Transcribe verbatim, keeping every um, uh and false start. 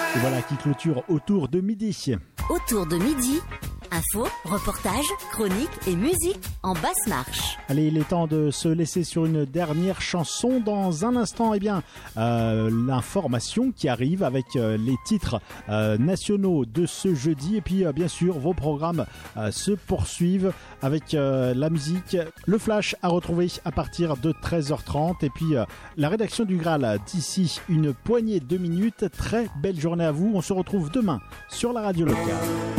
Et voilà qui clôture Autour de midi. Autour de midi, info, reportage, chronique et musique en basse marche. Allez, il est temps de se laisser sur une dernière chanson. Dans un instant, eh bien, euh, l'information qui arrive avec euh, les titres euh, nationaux de ce jeudi. Et puis, euh, bien sûr, vos programmes euh, se poursuivent avec euh, la musique. Le flash à retrouver à partir de treize heures trente. Et puis, euh, la rédaction du Graal d'ici une poignée de minutes. Très belle journée à vous. On se retrouve demain sur la radio locale.